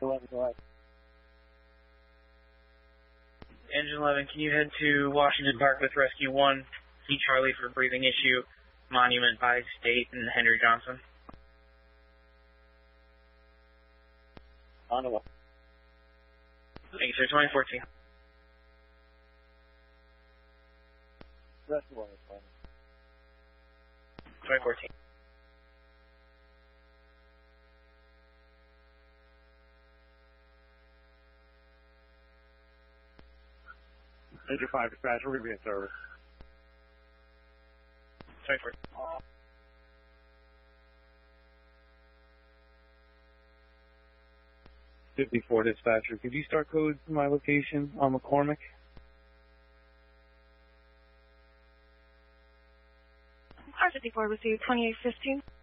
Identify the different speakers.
Speaker 1: 11, go ahead.
Speaker 2: Engine 11, can you head to Washington Park with Rescue 1, see Charlie for breathing issue, Monument by State, and Henry Johnson?
Speaker 1: On the way.
Speaker 2: Thank you, sir. 2014.
Speaker 1: Rescue 1 is fine.
Speaker 2: 2014.
Speaker 1: Major 5 dispatcher, we're going to be in service.
Speaker 2: 2014.
Speaker 3: 54 dispatcher, could you start code for my location on McCormick?
Speaker 4: R54 received 2815.